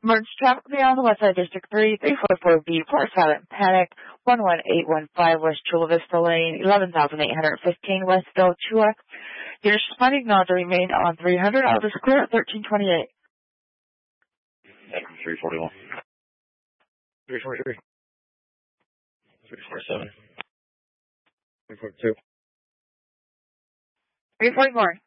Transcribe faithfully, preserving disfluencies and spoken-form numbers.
Merge traffic beyond the Westside District three, three four four B, Port Silent Panic, one one eight one five West Chula Vista Lane, eleven thousand eight hundred fifteen Westville, Chula. You're responding now to remain on three hundred. I'll just clear at thirteen twenty-eight. three forty-one. three forty-three. three forty-seven. three forty-two. three forty-four.